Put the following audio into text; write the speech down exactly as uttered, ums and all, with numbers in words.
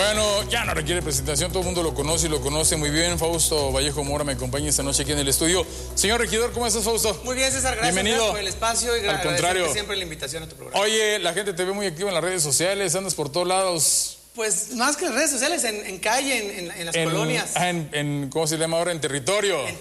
Bueno, ya no requiere presentación, todo el mundo lo conoce y lo conoce muy bien. Fausto Vallejo Mora me acompaña esta noche aquí en el estudio. Señor regidor, ¿cómo estás, Fausto? Muy bien, César, gracias, Bienvenido. gracias por el espacio y Al contrario, siempre la invitación a tu programa. Oye, la gente te ve muy activo en las redes sociales, andas por todos lados. Pues más que en redes sociales, en, en calle, en, en, en las en, colonias. Ah, en, en, ¿cómo se llama ahora? En territorio. En